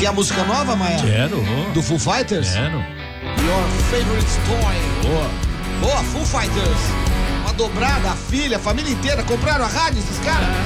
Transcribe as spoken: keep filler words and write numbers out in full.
Quer a música nova, Maia? Quero. Do Foo Fighters? Quero. Your Favorite Toy. Boa. Boa, Foo Fighters. Uma dobrada, a filha, a família inteira. Compraram a rádio esses caras?